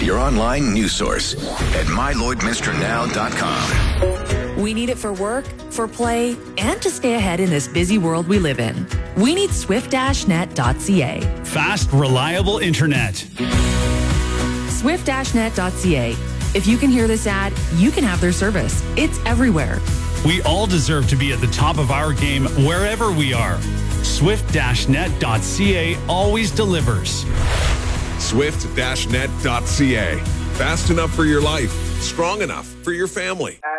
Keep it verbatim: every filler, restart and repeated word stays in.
your online news source at my lloydminster now dot com. We need it for work, for play, and to stay ahead in this busy world we live in. We need swift dash net dot c a. Fast, reliable internet. swift dash net dot c a. If you can hear this ad, you can have their service. It's everywhere. We all deserve to be at the top of our game wherever we are. swift dash net dot c a always delivers. swift dash net dot c a. Fast enough for your life, strong enough for your family.